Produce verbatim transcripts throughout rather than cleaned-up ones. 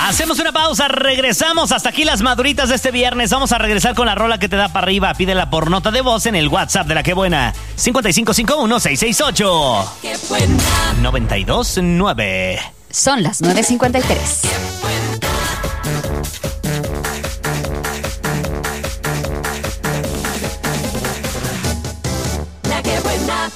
Hacemos una pausa, regresamos. Hasta aquí las maduritas de este viernes. Vamos a regresar con la rola que te da para arriba. Pídela por nota de voz en el WhatsApp de La Qué Buena. cinco cinco cinco uno seis seis ocho nueve dos nueve. Son las nueve cincuenta y tres. La Qué Buena.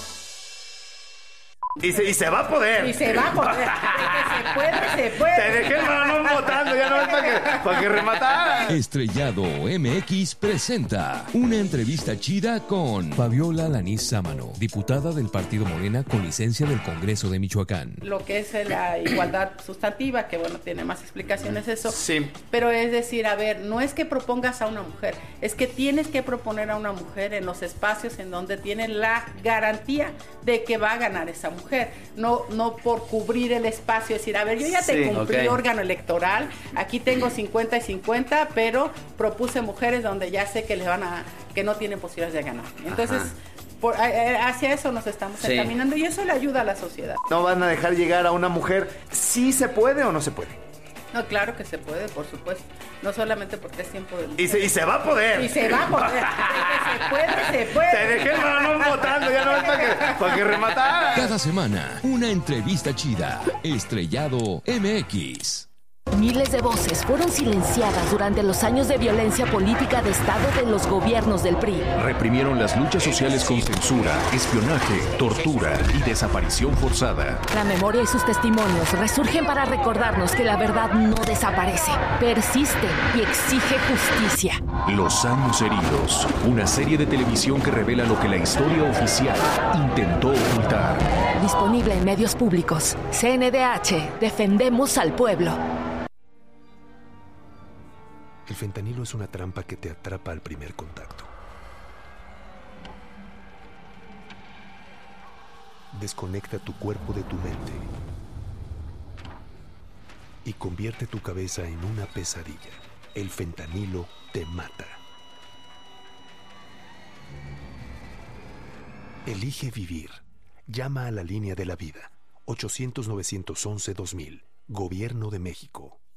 Y se, y se va a poder. Y se va a poder. Se puede, se puede. Te dejé el balón botando, ya no es para que, para que rematara. Estrellado M X presenta una entrevista chida con Fabiola Alanís Sámano, diputada del Partido Morena con licencia del Congreso de Michoacán. Lo que es la igualdad sustantiva, que bueno, tiene más explicaciones eso. Sí. Pero es decir, a ver, no es que propongas a una mujer, es que tienes que proponer a una mujer en los espacios en donde tiene la garantía de que va a ganar esa mujer. No, no por cubrir el espacio, decir, a ver, yo ya te Sí, cumplí okay. órgano electoral, aquí tengo cincuenta y cincuenta, pero propuse mujeres donde ya sé que les van a, que no tienen posibilidades de ganar. Entonces, por, hacia eso nos estamos Sí. encaminando y eso le ayuda a la sociedad. ¿No van a dejar llegar a una mujer? ¿Sí se puede o no se puede? No, claro que se puede, por supuesto. No solamente porque es tiempo de mujer. Y se, y se va a poder. Y se va a poder. Se puede, se puede. Te dejé el balón botando, ya no es para que, para que rematara. Cada semana, una entrevista chida. Estrellado M X. Miles de voces fueron silenciadas durante los años de violencia política de Estado de los gobiernos del P R I. Reprimieron las luchas sociales con censura, espionaje, tortura y desaparición forzada. La memoria y sus testimonios resurgen para recordarnos que la verdad no desaparece, persiste y exige justicia. Los años heridos, una serie de televisión que revela lo que la historia oficial intentó ocultar. Disponible en medios públicos. C N D H, defendemos al pueblo. El fentanilo es una trampa que te atrapa al primer contacto. Desconecta tu cuerpo de tu mente y convierte tu cabeza en una pesadilla. El fentanilo te mata. Elige vivir. Llama a la línea de la vida. ochocientos, novecientos once, dos mil. Gobierno de México.